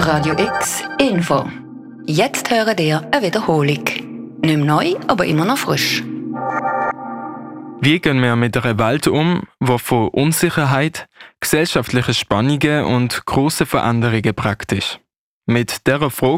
Radio X Info. Jetzt hören ihr eine Wiederholung. Nicht mehr neu, aber immer noch frisch. Wie gehen wir mit einer Welt um, die von Unsicherheit, gesellschaftlichen Spannungen und grossen Veränderungen prägt ist? Mit dieser Frage